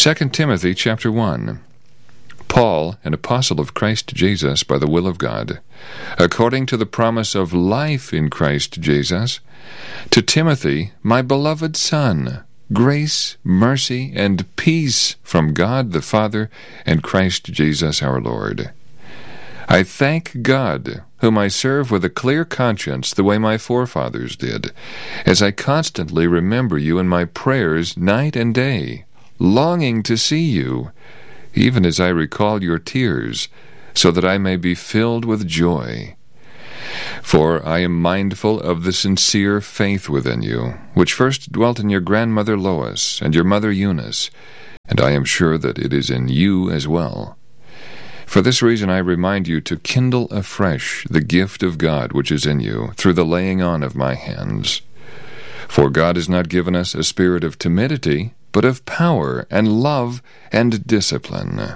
2 Timothy chapter 1. Paul, an apostle of Christ Jesus by the will of God, according to the promise of life in Christ Jesus, to Timothy, my beloved son, grace, mercy, and peace from God the Father and Christ Jesus our Lord. I thank God, whom I serve with a clear conscience the way my forefathers did, as I constantly remember you in my prayers night and day, longing to see you, even as I recall your tears, so that I may be filled with joy. For I am mindful of the sincere faith within you, which first dwelt in your grandmother Lois and your mother Eunice, and I am sure that it is in you as well. For this reason I remind you to kindle afresh the gift of God which is in you, through the laying on of my hands. For God has not given us a spirit of timidity, but of power and love and discipline.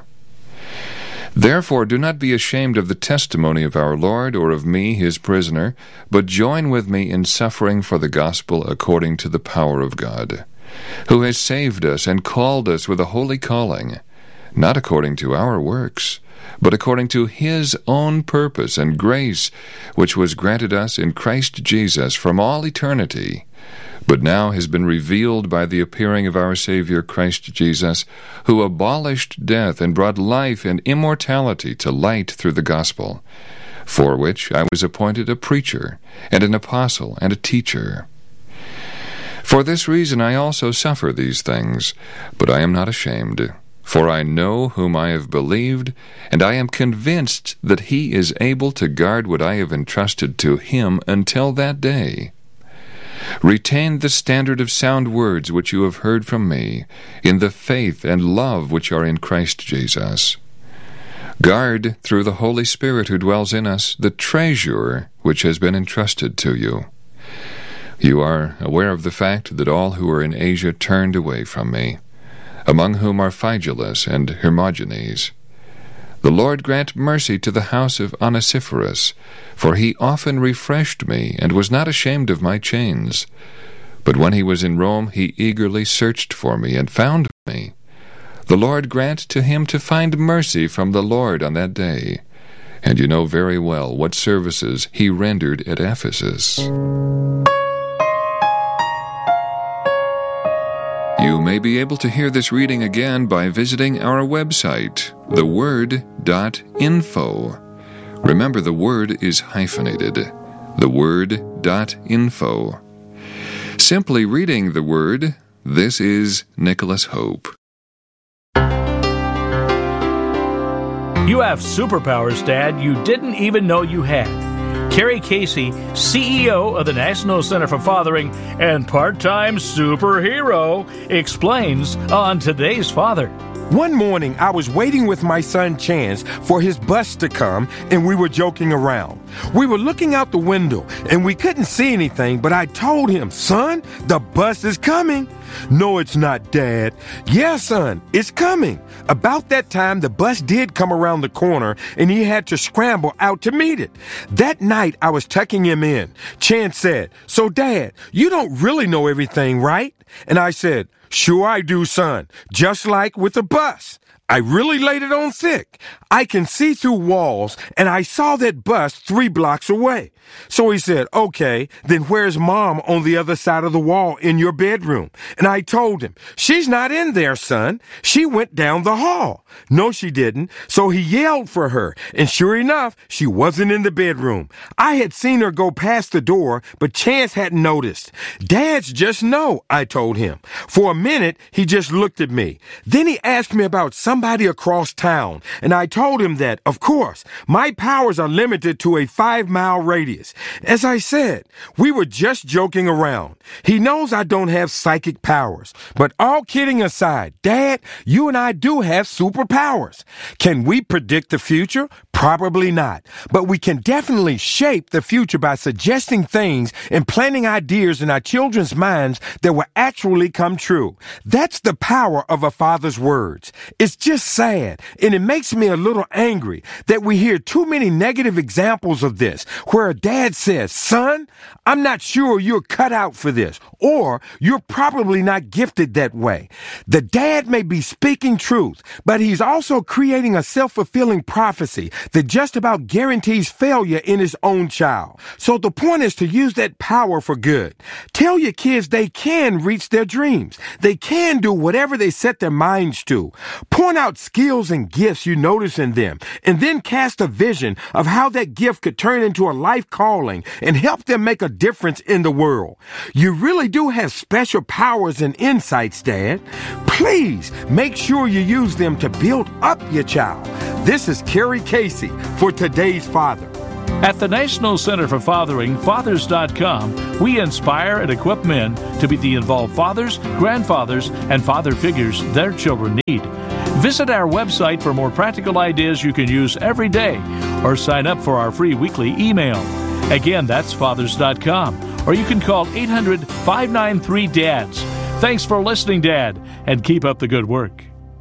Therefore do not be ashamed of the testimony of our Lord or of me, his prisoner, but join with me in suffering for the gospel according to the power of God, who has saved us and called us with a holy calling, not according to our works, but according to his own purpose and grace, which was granted us in Christ Jesus from all eternity, but now has been revealed by the appearing of our Savior Christ Jesus, who abolished death and brought life and immortality to light through the gospel, for which I was appointed a preacher, and an apostle, and a teacher. For this reason I also suffer these things, but I am not ashamed, for I know whom I have believed, and I am convinced that he is able to guard what I have entrusted to him until that day. Retain the standard of sound words which you have heard from me, in the faith and love which are in Christ Jesus. Guard, through the Holy Spirit who dwells in us, the treasure which has been entrusted to you. You are aware of the fact that all who are in Asia turned away from me, among whom are Phygelus and Hermogenes. The Lord grant mercy to the house of Onesiphorus, for he often refreshed me, and was not ashamed of my chains. But when he was in Rome, he eagerly searched for me, and found me. The Lord grant to him to find mercy from the Lord on that day. And you know very well what services he rendered at Ephesus. You may be able to hear this reading again by visiting our website, theword.info. Remember, the word is hyphenated, theword.info. Simply reading the Word, this is Nicholas Hope. You have superpowers, Dad, you didn't even know you had. Carrie Casey, CEO of the National Center for Fathering and part-time superhero, explains on Today's Father. One morning, I was waiting with my son Chance for his bus to come, and we were joking around. We were looking out the window, and we couldn't see anything, but I told him, "Son, the bus is coming." "No, it's not, Dad." "Yeah, son, it's coming." About that time, the bus did come around the corner, and he had to scramble out to meet it. That night, I was tucking him in. Chance said, "So, Dad, you don't really know everything, right?" And I said, "Sure I do, son, just like with the bus. I really laid it on thick. I can see through walls, and I saw that bus 3 blocks away." So he said, "Okay, then where's Mom on the other side of the wall in your bedroom?" And I told him, "She's not in there, son. She went down the hall." No, she didn't. So he yelled for her, and sure enough, she wasn't in the bedroom. I had seen her go past the door, but Chance hadn't noticed. "Dads just know," I told him. For a minute, he just looked at me. Then he asked me about somebody across town, and I told him that, of course, my powers are limited to a 5-mile radius. As I said, we were just joking around. He knows I don't have psychic powers. But all kidding aside, Dad, you and I do have superpowers. Can we predict the future? Probably not, but we can definitely shape the future by suggesting things and planting ideas in our children's minds that will actually come true. That's the power of a father's words. It's just sad, and it makes me a little angry that we hear too many negative examples of this, where a dad says, "Son, I'm not sure you're cut out for this," or "You're probably not gifted that way." The dad may be speaking truth, but he's also creating a self-fulfilling prophecy that just about guarantees failure in his own child. So the point is to use that power for good. Tell your kids they can reach their dreams. They can do whatever they set their minds to. Point out skills and gifts you notice in them, and then cast a vision of how that gift could turn into a life calling and help them make a difference in the world. You really do have special powers and insights, Dad. Please make sure you use them to build up your child. This is Kerry Casey for Today's Father. At the National Center for Fathering, Fathers.com, we inspire and equip men to be the involved fathers, grandfathers, and father figures their children need. Visit our website for more practical ideas you can use every day, or sign up for our free weekly email. Again, that's Fathers.com, or you can call 800-593-DADS. Thanks for listening, Dad, and keep up the good work.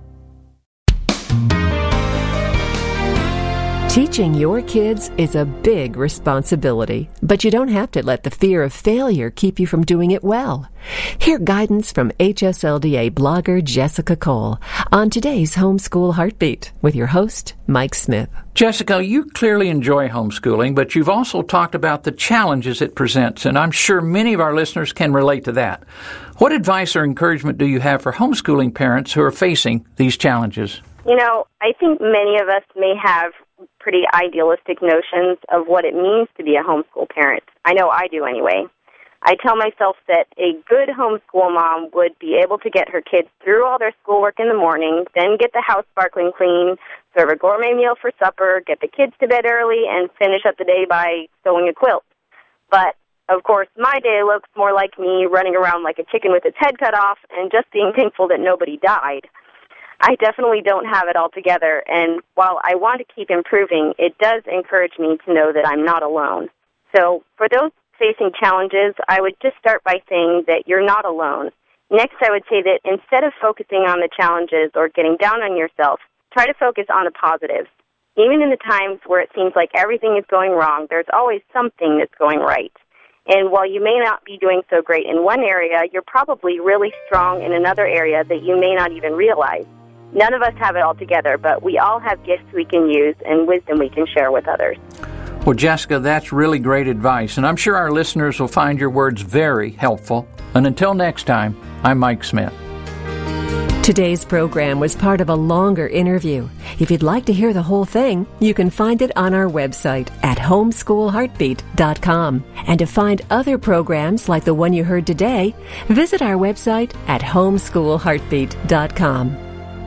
Teaching your kids is a big responsibility, but you don't have to let the fear of failure keep you from doing it well. Hear guidance from HSLDA blogger Jessica Cole on today's Homeschool Heartbeat with your host, Mike Smith. Jessica, you clearly enjoy homeschooling, but you've also talked about the challenges it presents, and I'm sure many of our listeners can relate to that. What advice or encouragement do you have for homeschooling parents who are facing these challenges? You know, I think many of us may have pretty idealistic notions of what it means to be a homeschool parent. I know I do anyway. I tell myself that a good homeschool mom would be able to get her kids through all their schoolwork in the morning, then get the house sparkling clean, serve a gourmet meal for supper, get the kids to bed early, and finish up the day by sewing a quilt. But, of course, my day looks more like me running around like a chicken with its head cut off and just being thankful that nobody died. I definitely don't have it all together, and while I want to keep improving, it does encourage me to know that I'm not alone. So for those facing challenges, I would just start by saying that you're not alone. Next, I would say that instead of focusing on the challenges or getting down on yourself, try to focus on the positives. Even in the times where it seems like everything is going wrong, there's always something that's going right. And while you may not be doing so great in one area, you're probably really strong in another area that you may not even realize. None of us have it all together, but we all have gifts we can use and wisdom we can share with others. Well, Jessica, that's really great advice, and I'm sure our listeners will find your words very helpful. And until next time, I'm Mike Smith. Today's program was part of a longer interview. If you'd like to hear the whole thing, you can find it on our website at homeschoolheartbeat.com. And to find other programs like the one you heard today, visit our website at homeschoolheartbeat.com.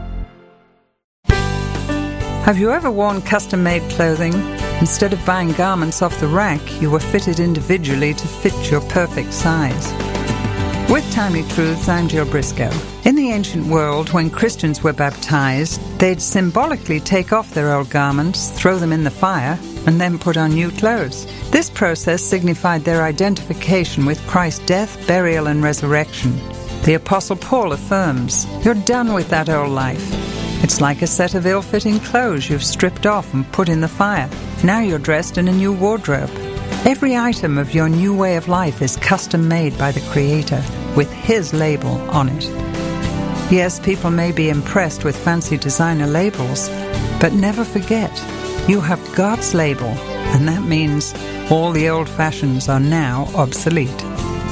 Have you ever worn custom-made clothing? Instead of buying garments off the rack, you were fitted individually to fit your perfect size. With Timely Truths, I'm Jill Briscoe. In the ancient world, when Christians were baptized, they'd symbolically take off their old garments, throw them in the fire, and then put on new clothes. This process signified their identification with Christ's death, burial, and resurrection. The Apostle Paul affirms, "You're done with that old life. It's like a set of ill-fitting clothes you've stripped off and put in the fire. Now you're dressed in a new wardrobe." Every item of your new way of life is custom-made by the Creator, with His label on it. Yes, people may be impressed with fancy designer labels, but never forget, you have God's label, and that means all the old fashions are now obsolete.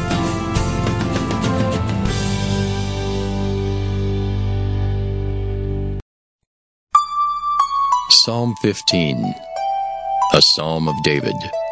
Psalm 15, a Psalm of David.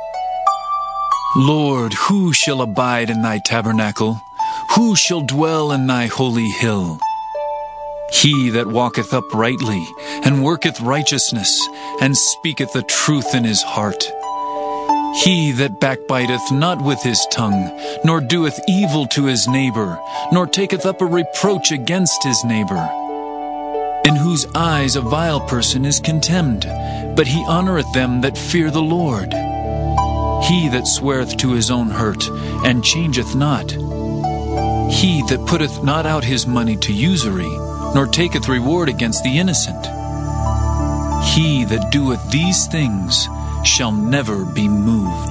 Lord, who shall abide in thy tabernacle? Who shall dwell in thy holy hill? He that walketh uprightly, and worketh righteousness, and speaketh the truth in his heart. He that backbiteth not with his tongue, nor doeth evil to his neighbor, nor taketh up a reproach against his neighbor. in whose eyes a vile person is contemned, but he honoureth them that fear the Lord. He that sweareth to his own hurt, and changeth not. He that putteth not out his money to usury, nor taketh reward against the innocent. He that doeth these things shall never be moved.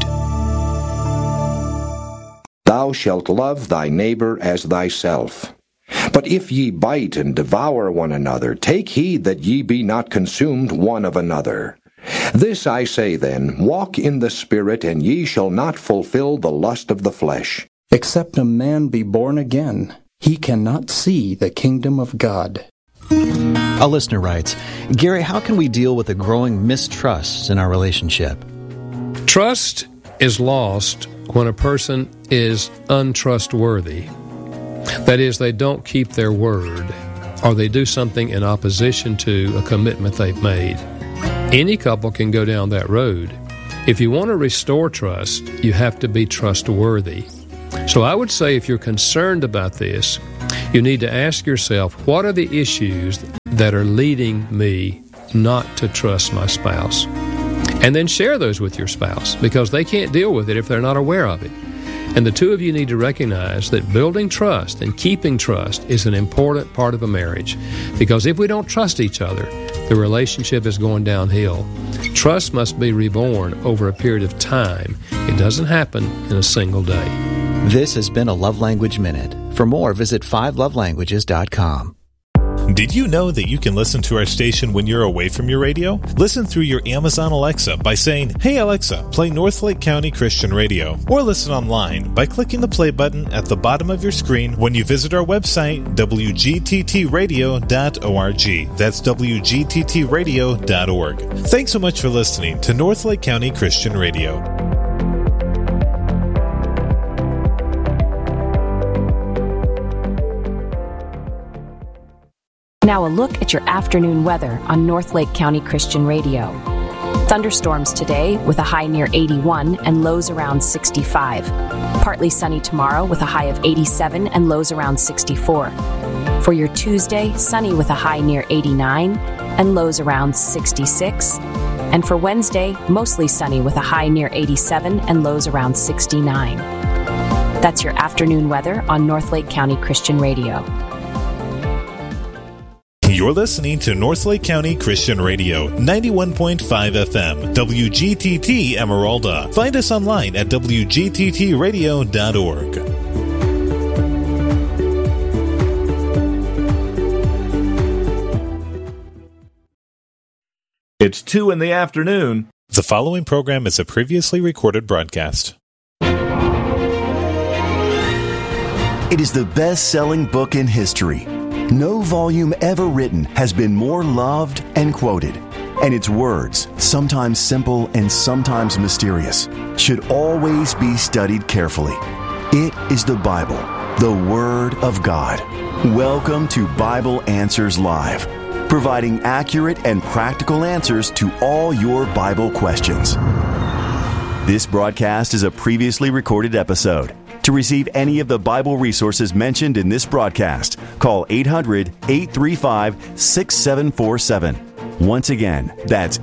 Thou shalt love thy neighbor as thyself. But if ye bite and devour one another, take heed that ye be not consumed one of another. This I say then, walk in the Spirit, and ye shall not fulfill the lust of the flesh. Except a man be born again, he cannot see the kingdom of God. A listener writes, Gary, how can we deal with a growing mistrust in our relationship? Trust is lost when a person is untrustworthy. That is, they don't keep their word, or they do something in opposition to a commitment they've made. Any couple can go down that road. If you want to restore trust, you have to be trustworthy. So I would say if you're concerned about this, you need to ask yourself, what are the issues that are leading me not to trust my spouse? And then share those with your spouse, because they can't deal with it if they're not aware of it. And the two of you need to recognize that building trust and keeping trust is an important part of a marriage. Because if we don't trust each other, the relationship is going downhill. Trust must be reborn over a period of time. It doesn't happen in a single day. This has been a Love Language Minute. For more, visit 5lovelanguages.com. Did you know that you can listen to our station when you're away from your radio? Listen through your Amazon Alexa by saying, "Hey Alexa, play Northlake County Christian Radio." Or listen online by clicking the play button at the bottom of your screen when you visit our website, wgttradio.org. That's wgttradio.org. Thanks so much for listening to Northlake County Christian Radio. Now a look at your afternoon weather on Northlake County Christian Radio. Thunderstorms today with a high near 81 and lows around 65. Partly sunny tomorrow with a high of 87 and lows around 64. For your Tuesday, sunny with a high near 89 and lows around 66. And for Wednesday, mostly sunny with a high near 87 and lows around 69. That's your afternoon weather on Northlake County Christian Radio. You're listening to Northlake County Christian Radio, 91.5 FM, WGTT Emeralda. Find us online at wgttradio.org. It's 2 in the afternoon. The following program is a previously recorded broadcast. It is the best-selling book in history. No volume ever written has been more loved and quoted, and its words, sometimes simple and sometimes mysterious, should always be studied carefully. It is the Bible, the Word of God. Welcome to Bible Answers Live, providing accurate and practical answers to all your Bible questions. This broadcast is a previously recorded episode. To receive any of the Bible resources mentioned in this broadcast, call 800-835-6747. Once again, that's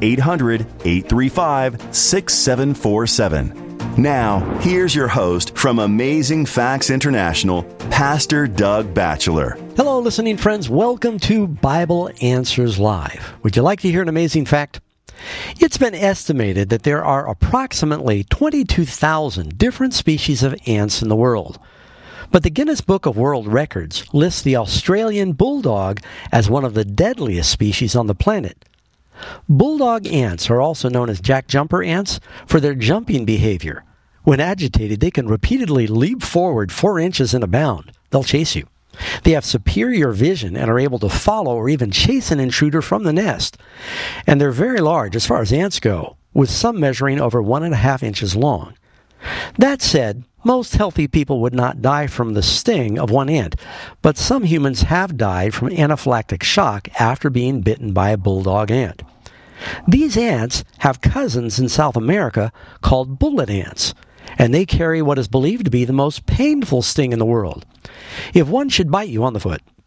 800-835-6747. Now, here's your host from Amazing Facts International, Pastor Doug Batchelor. Hello, listening friends. Welcome to Bible Answers Live. Would you like to hear an amazing fact? It's been estimated that there are approximately 22,000 different species of ants in the world. But the Guinness Book of World Records lists the Australian bulldog as one of the deadliest species on the planet. Bulldog ants are also known as jack-jumper ants for their jumping behavior. When agitated, they can repeatedly leap forward 4 inches in a bound. They'll chase you. They have superior vision and are able to follow or even chase an intruder from the nest. And they're very large as far as ants go, with some measuring over 1.5 inches long. That said, most healthy people would not die from the sting of one ant, but some humans have died from anaphylactic shock after being bitten by a bulldog ant. These ants have cousins in South America called bullet ants, and they carry what is believed to be the most painful sting in the world. If one should bite you on the foot,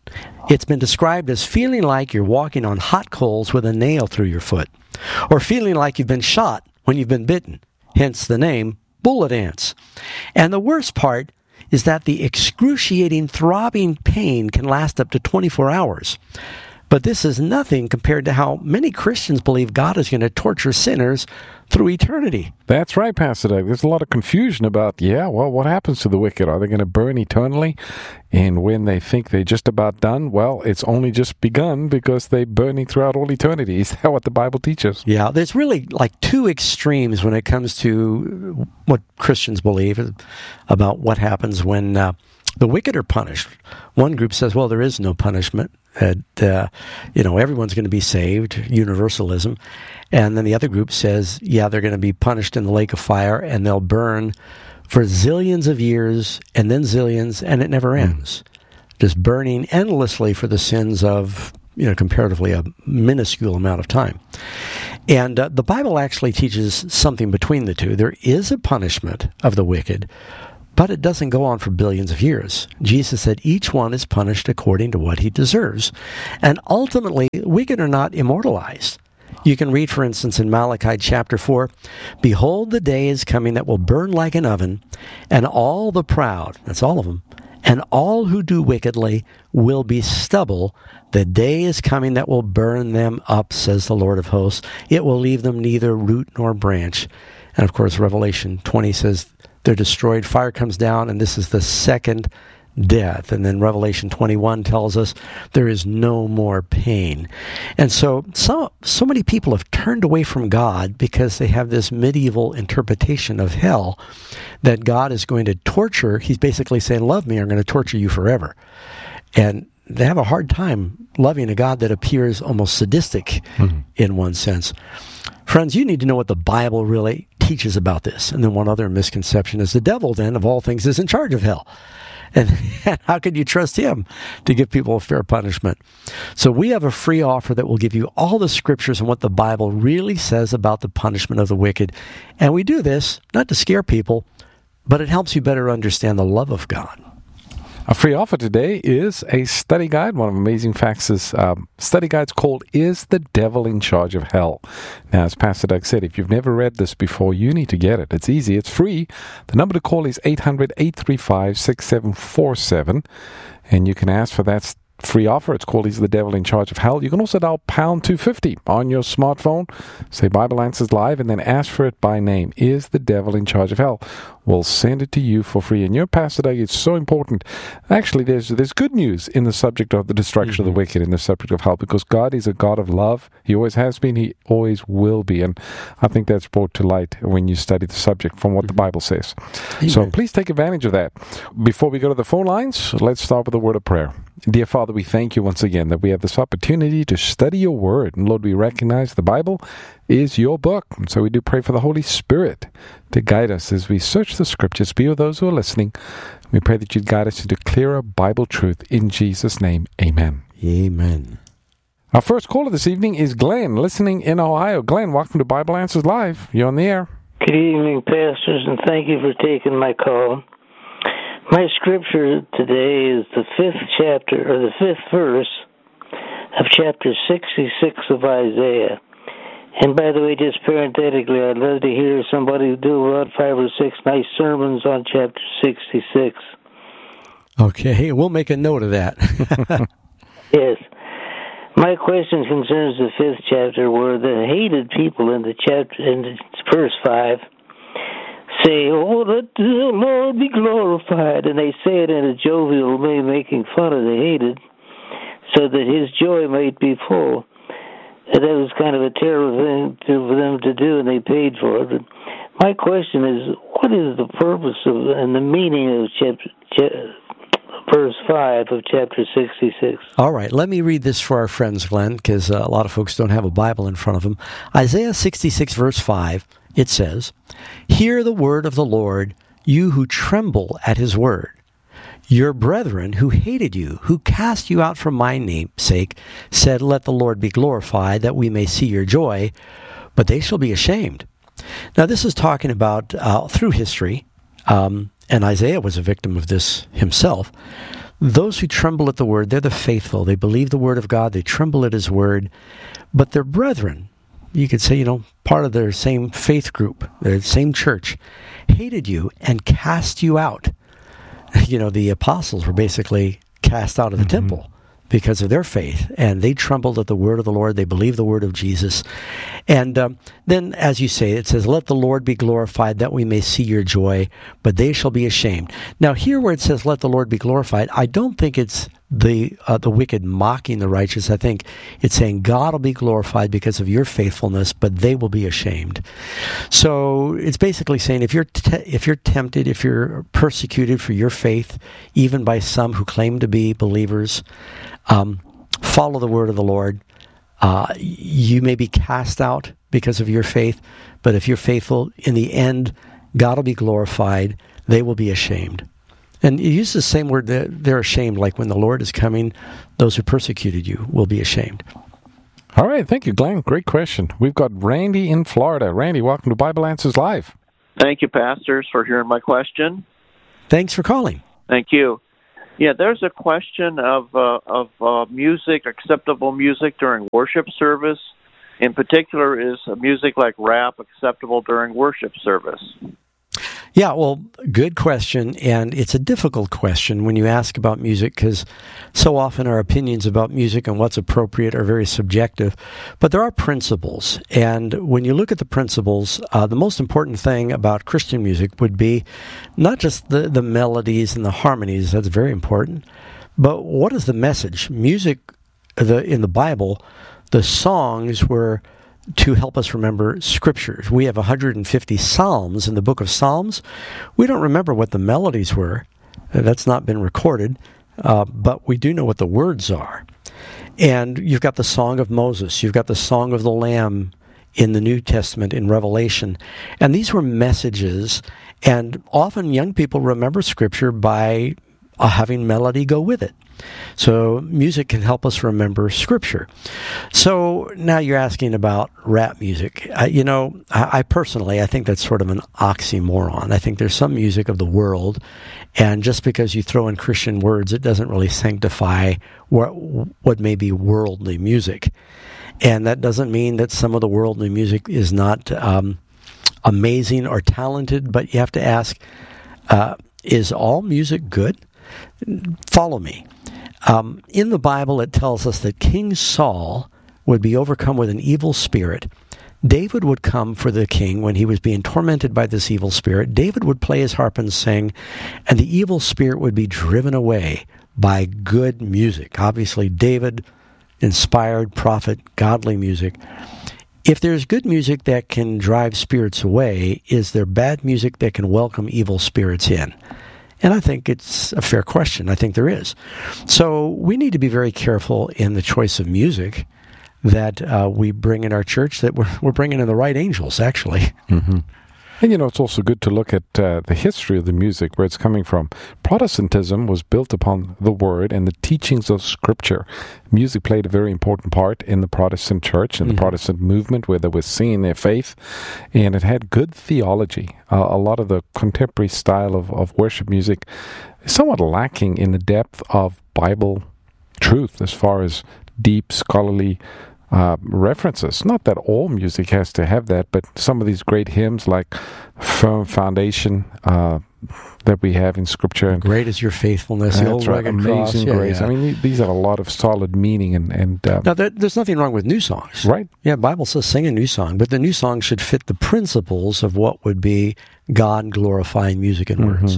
It's been described as feeling like you're walking on hot coals with a nail through your foot, or feeling like you've been shot when you've been bitten, hence the name bullet ants. And the worst part is that the excruciating, throbbing pain can last up to 24 hours. But this is nothing compared to how many Christians believe God is going to torture sinners through eternity. That's right, Pastor Doug. There's a lot of confusion about, what happens to the wicked? Are they going to burn eternally? And when they think they're just about done, well, it's only just begun because they're burning throughout all eternity. Is that what the Bible teaches? Yeah, there's really like two extremes when it comes to what Christians believe about what happens when the wicked are punished. One group says, well, there is no punishment. Everyone's going to be saved, universalism. And then the other group says, they're going to be punished in the lake of fire and they'll burn for zillions of years and then zillions, and it never ends. Just burning endlessly for the sins of, comparatively a minuscule amount of time. And the Bible actually teaches something between the two. There is a punishment of the wicked, but it doesn't go on for billions of years. Jesus said each one is punished according to what he deserves. And ultimately, wicked are not immortalized. You can read, for instance, in Malachi chapter 4, "Behold, the day is coming that will burn like an oven, and all the proud," that's all of them, "and all who do wickedly will be stubble. The day is coming that will burn them up, says the Lord of hosts. It will leave them neither root nor branch." And of course, Revelation 20 says, they're destroyed, fire comes down, and this is the second death. And then Revelation 21 tells us there is no more pain. And so many people have turned away from God because they have this medieval interpretation of hell, that God is going to torture. He's basically saying, love me, or I'm going to torture you forever. And they have a hard time loving a God that appears almost sadistic in one sense. Friends, you need to know what the Bible really teaches about this. And then one other misconception is the devil, then, of all things, is in charge of hell. And how could you trust him to give people a fair punishment? So we have a free offer that will give you all the scriptures and what the Bible really says about the punishment of the wicked. And we do this not to scare people, but it helps you better understand the love of God. A free offer today is a study guide. One of Amazing Facts' study guides called Is the Devil in Charge of Hell? Now, as Pastor Doug said, if you've never read this before, you need to get it. It's easy. It's free. The number to call is 800-835-6747, and you can ask for that free offer. It's called Is the Devil in Charge of Hell? You can also dial pound 250 on your smartphone, say Bible Answers Live, and then ask for it by name. Is the Devil in Charge of Hell? We'll send it to you for free. And your Pastor Doug, it's so important. Actually, there's good news in the subject of the destruction of the wicked, in the subject of hell, because God is a God of love. He always has been. He always will be. And I think that's brought to light when you study the subject from what the Bible says. Amen. So please take advantage of that. Before we go to the phone lines, let's start with a word of prayer. Dear Father, we thank you once again that we have this opportunity to study your word. And Lord, we recognize the Bible is your book. And so we do pray for the Holy Spirit to guide us as we search the scriptures. Be with those who are listening. We pray that you'd guide us into clearer Bible truth. In Jesus' name, amen. Amen. Our first caller this evening is Glenn, listening in Ohio. Glenn, welcome to Bible Answers Live. You're on the air. Good evening, pastors, and thank you for taking my call. My scripture today is the 5th chapter, or the 5th verse of chapter 66 of Isaiah. And by the way, just parenthetically, I'd love to hear somebody do about 5 or 6 nice sermons on chapter 66. Okay, we'll make a note of that. Yes. My question concerns the 5th chapter, where the hated people in the chapter, in verse 5, say, "Oh, let the Lord be glorified," and they say it in a jovial way, making fun of the hated, so that his joy might be full. And that was kind of a terrible thing for them to do, and they paid for it. But my question is, what is the purpose of and the meaning of verse 5 of chapter 66? All right, let me read this for our friends, Glenn, because a lot of folks don't have a Bible in front of them. Isaiah 66, verse 5, it says, "Hear the word of the Lord, you who tremble at his word. Your brethren who hated you, who cast you out for my name's sake, said, let the Lord be glorified, that we may see your joy, but they shall be ashamed." Now, this is talking about, through history, and Isaiah was a victim of this himself, those who tremble at the word, they're the faithful. They believe the word of God. They tremble at his word. But their brethren, you could say, part of their same faith group, their same church, hated you and cast you out. The apostles were basically cast out of the temple because of their faith, and they trembled at the word of the Lord. They believed the word of Jesus. And then, as you say, it says, let the Lord be glorified, that we may see your joy, but they shall be ashamed. Now, here where it says, let the Lord be glorified, I don't think it's the wicked mocking the righteous. I think it's saying God will be glorified because of your faithfulness, but they will be ashamed. So it's basically saying if you're tempted, if you're persecuted for your faith, even by some who claim to be believers, follow the word of the Lord. You may be cast out because of your faith, but if you're faithful, in the end, God will be glorified. They will be ashamed. And you use the same word, that they're ashamed, like when the Lord is coming, those who persecuted you will be ashamed. All right, thank you, Glenn. Great question. We've got Randy in Florida. Randy, welcome to Bible Answers Live. Thank you, pastors, for hearing my question. Thanks for calling. Thank you. Yeah, there's a question of music, acceptable music during worship service. In particular, is music like rap acceptable during worship service? Yeah, well, good question, and it's a difficult question when you ask about music, because so often our opinions about music and what's appropriate are very subjective, but there are principles, and when you look at the principles, the most important thing about Christian music would be not just the melodies and the harmonies, that's very important, but what is the message? Music, in the Bible, the songs were to help us remember scriptures. We have 150 psalms in the book of Psalms. We don't remember what the melodies were. That's not been recorded, but we do know what the words are. And you've got the Song of Moses. You've got the Song of the Lamb in the New Testament, in Revelation. And these were messages, and often young people remember scripture by having melody go with it. So music can help us remember scripture. So now you're asking about rap music. I personally, I think that's sort of an oxymoron. I think there's some music of the world, and just because you throw in Christian words, it doesn't really sanctify what may be worldly music. And that doesn't mean that some of the worldly music is not amazing or talented, but you have to ask, is all music good? Follow me. In the Bible, it tells us that King Saul would be overcome with an evil spirit. David would come for the king when he was being tormented by this evil spirit. David would play his harp and sing, and the evil spirit would be driven away by good music. Obviously, David inspired prophet, godly music. If there's good music that can drive spirits away, is there bad music that can welcome evil spirits in? And I think it's a fair question. I think there is. So we need to be very careful in the choice of music that we bring in our church, that we're bringing in the right angels, actually. Mm-hmm. And, it's also good to look at the history of the music, where it's coming from. Protestantism was built upon the Word and the teachings of Scripture. Music played a very important part in the Protestant church and the Protestant movement, where they were singing their faith, and it had good theology. A lot of the contemporary style of worship music is somewhat lacking in the depth of Bible truth as far as deep, scholarly references. Not that all music has to have that, but some of these great hymns like Firm Foundation that we have in Scripture. Great is your faithfulness, the old rugged cross. Amazing Grace. Yeah. I mean, these have a lot of solid meaning. And now, there's nothing wrong with new songs. Right. Yeah, the Bible says sing a new song, but the new song should fit the principles of what would be God-glorifying music and words.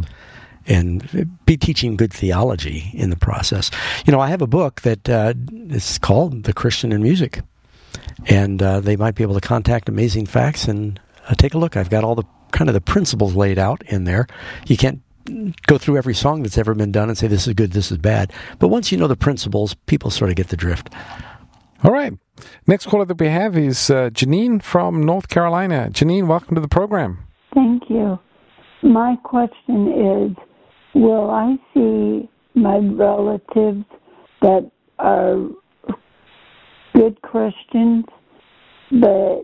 And be teaching good theology in the process. I have a book that is called The Christian in Music, and they might be able to contact Amazing Facts and take a look. I've got all the kind of the principles laid out in there. You can't go through every song that's ever been done and say this is good, this is bad. But once you know the principles, people sort of get the drift. All right. Next caller that we have is Janine from North Carolina. Janine, welcome to the program. Thank you. My question is, will I see my relatives that are good Christians, but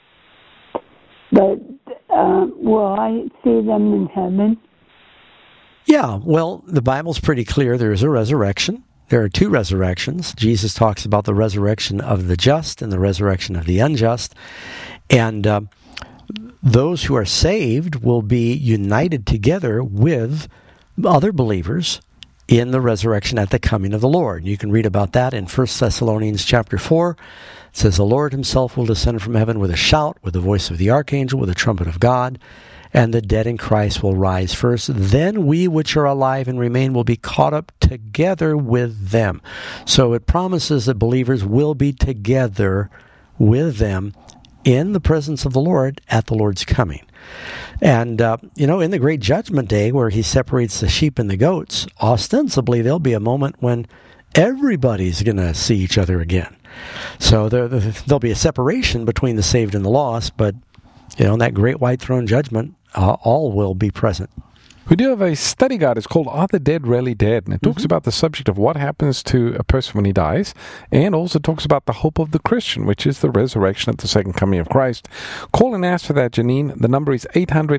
will I see them in heaven? Yeah, well, the Bible's pretty clear. There is a resurrection. There are two resurrections. Jesus talks about the resurrection of the just and the resurrection of the unjust. And those who are saved will be united together with other believers in the resurrection at the coming of the Lord. You can read about that in 1 Thessalonians chapter 4. It says, the Lord himself will descend from heaven with a shout, with the voice of the archangel, with the trumpet of God, and the dead in Christ will rise first. Then we which are alive and remain will be caught up together with them. So it promises that believers will be together with them in the presence of the Lord at the Lord's coming. And, in the great judgment day where he separates the sheep and the goats, ostensibly there'll be a moment when everybody's going to see each other again. So there'll be a separation between the saved and the lost, but, in that great white throne judgment, all will be present. We do have a study guide. It's called Are the Dead Really Dead? And it talks about the subject of what happens to a person when he dies, and also talks about the hope of the Christian, which is the resurrection at the second coming of Christ. Call and ask for that, Janine. The number is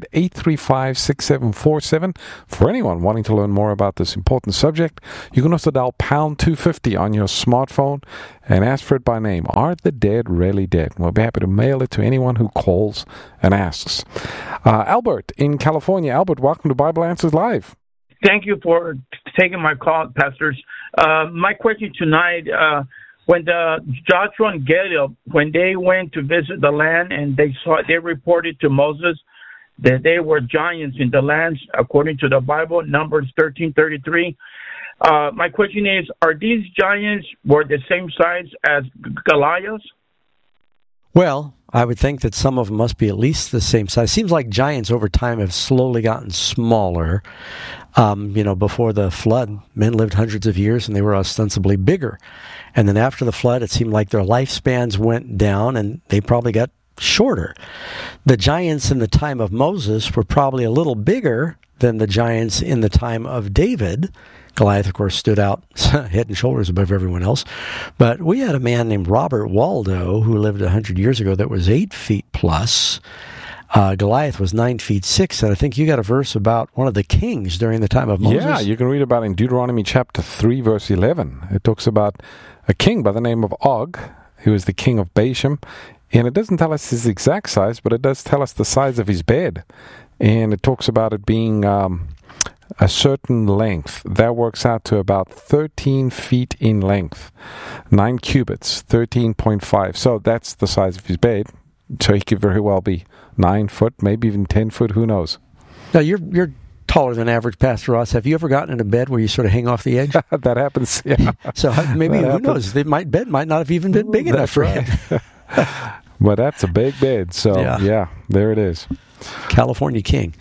800-835-6747. For anyone wanting to learn more about this important subject, you can also dial pound 250 on your smartphone and ask for it by name. Are the dead really dead? We'll be happy to mail it to anyone who calls and asks. Albert in California. Albert, welcome to Bible Answers Live. Thank you for taking my call, pastors. My question tonight, when Joshua and Caleb, when they went to visit the land and they reported to Moses that they were giants in the lands, according to the Bible, Numbers 13:33. My question is, are these giants were the same size as Goliath? Well, I would think that some of them must be at least the same size. Seems like giants over time have slowly gotten smaller. Before the flood, men lived hundreds of years and they were ostensibly bigger. And then after the flood, it seemed like their lifespans went down and they probably got shorter. The giants in the time of Moses were probably a little bigger than the giants in the time of David. Goliath, of course, stood out head and shoulders above everyone else. But we had a man named Robert Waldo who lived 100 years ago that was 8 feet plus. Goliath was 9 feet 6, and I think you got a verse about one of the kings during the time of Moses. Yeah, you can read about it in Deuteronomy chapter 3, verse 11. It talks about a king by the name of Og, who was the king of Bashan. And it doesn't tell us his exact size, but it does tell us the size of his bed. And it talks about it being a certain length. That works out to about 13 feet in length. 9 cubits, 13.5. So that's the size of his bed. So he could very well be 9 foot, maybe even 10 foot, who knows? Now, you're taller than average, Pastor Ross. Have you ever gotten in a bed where you sort of hang off the edge? That happens, yeah. So maybe, who knows? The bed might not have even been big enough for him. But that's a big bed, so yeah, there it is. California king.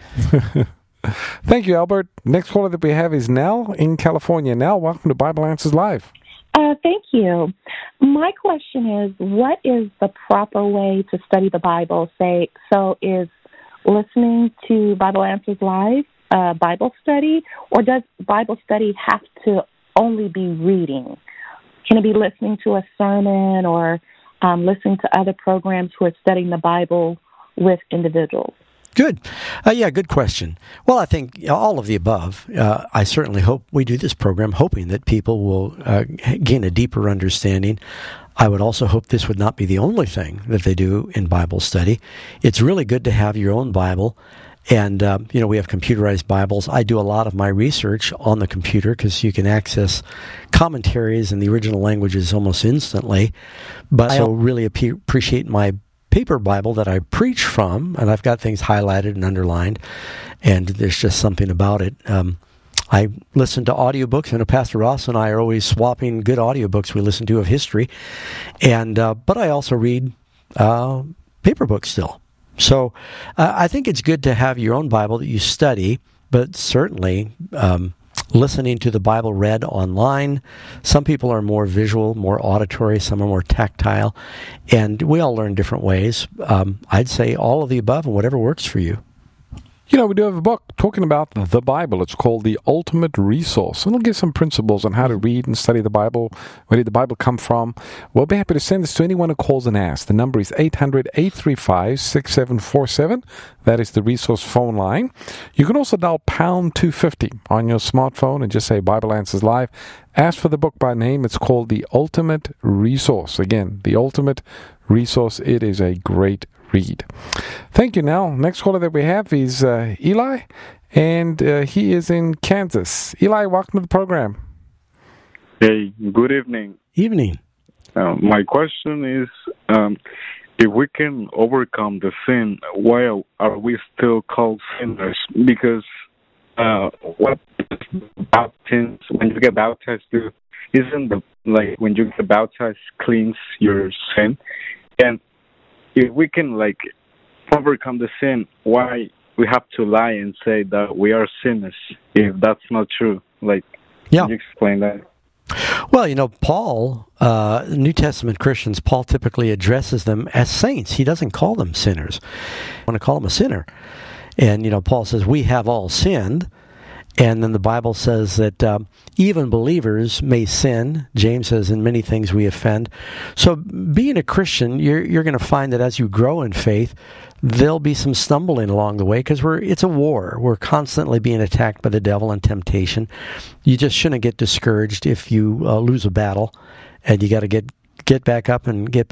Thank you, Albert. Next caller that we have is Nell in California. Nell, welcome to Bible Answers Live. Thank you. My question is, what is the proper way to study the Bible? So is listening to Bible Answers Live Bible study, or does Bible study have to only be reading? Can it be listening to a sermon or listening to other programs who are studying the Bible with individuals? Good. Good question. Well, I think all of the above. I certainly hope we do this program hoping that people will gain a deeper understanding. I would also hope this would not be the only thing that they do in Bible study. It's really good to have your own Bible. And, we have computerized Bibles. I do a lot of my research on the computer because you can access commentaries in the original languages almost instantly. But I really appreciate my paper Bible that I preach from, and I've got things highlighted and underlined, and there's just something about it. I listen to audiobooks. I know Pastor Ross and I are always swapping good audiobooks we listen to of history, and but I also read paper books still. So I think it's good to have your own Bible that you study, but certainly listening to the Bible read online. Some people are more visual, more auditory, some are more tactile, and we all learn different ways. I'd say all of the above and whatever works for you. You know, we do have a book talking about the Bible. It's called The Ultimate Resource. And it'll give some principles on how to read and study the Bible. Where did the Bible come from? We'll be happy to send this to anyone who calls and asks. The number is 800-835-6747. That is the resource phone line. You can also dial pound 250 on your smartphone and just say Bible Answers Live. Ask for the book by name. It's called The Ultimate Resource. Again, The Ultimate Resource. It is a great read. Thank you. Now, next caller that we have is Eli, and he is in Kansas. Eli, welcome to the program. Hey, good evening. Evening. My question is, if we can overcome the sin, why are we still called sinners? Because what baptism, when you get baptized, isn't when you get baptized cleans your sin? And if we can overcome the sin, why we have to lie and say that we are sinners if that's not true? Can you explain that? Well, Paul, New Testament Christians, Paul typically addresses them as saints. He doesn't call them sinners. I want to call them a sinner. And, Paul says, we have all sinned. And then the Bible says that even believers may sin. James says, in many things we offend. So being a Christian, you're going to find that as you grow in faith, there'll be some stumbling along the way because it's a war. We're constantly being attacked by the devil and temptation. You just shouldn't get discouraged if you lose a battle, and you got to get back up and get